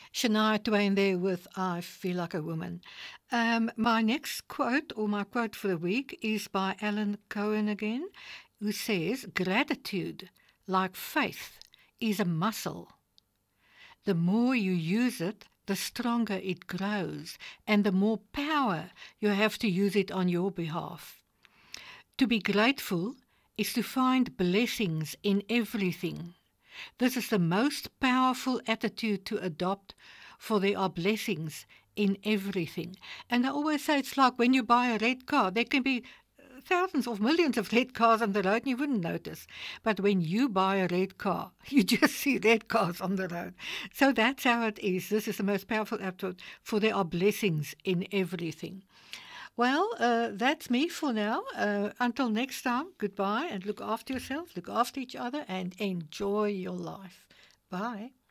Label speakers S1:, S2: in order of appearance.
S1: Shania Twain there with I Feel Like a Woman. My next quote, or my quote for the week, is by Alan Cohen again, who says, "Gratitude, like faith, is a muscle. The more you use it, the stronger it grows, and the more power you have to use it on your behalf. To be grateful is to find blessings in everything. This is the most powerful attitude to adopt, for there are blessings in everything." And I always say it's like when you buy a red car, there can be thousands of millions of red cars on the road and you wouldn't notice. But when you buy a red car, you just see red cars on the road. So that's how it is. This is the most powerful attitude, for there are blessings in everything. Well, that's me for now. Until next time, goodbye and look after yourself, look after each other, and enjoy your life. Bye.